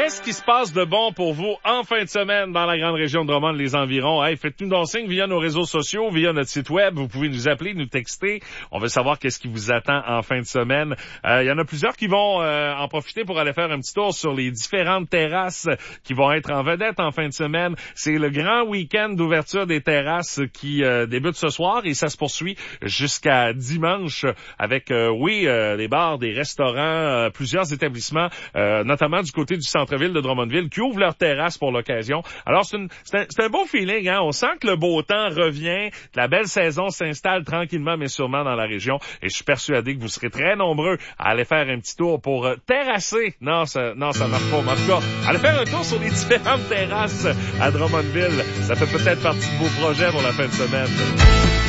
Qu'est-ce qui se passe de bon pour vous en fin de semaine dans la grande région de Drummond, les environs? Hey, faites-nous donc signe via nos réseaux sociaux, via notre site web. Vous pouvez nous appeler, nous texter. On veut savoir qu'est-ce qui vous attend en fin de semaine. Il y en a plusieurs qui vont en profiter pour aller faire un petit tour sur les différentes terrasses qui vont être en vedette en fin de semaine. C'est le grand week-end d'ouverture des terrasses qui débute ce soir et ça se poursuit jusqu'à dimanche avec, des bars, des restaurants, plusieurs établissements, notamment du côté du centre-ville de Drummondville, qui ouvrent leurs terrasses pour l'occasion. Alors, c'est un beau feeling, hein. On sent que le beau temps revient, que la belle saison s'installe tranquillement mais sûrement dans la région. Et je suis persuadé que vous serez très nombreux à aller faire un petit tour pour terrasser. Non, ça marche pas. Mais en tout cas, aller faire un tour sur les différentes terrasses à Drummondville. Ça fait peut-être partie de vos projets pour la fin de semaine.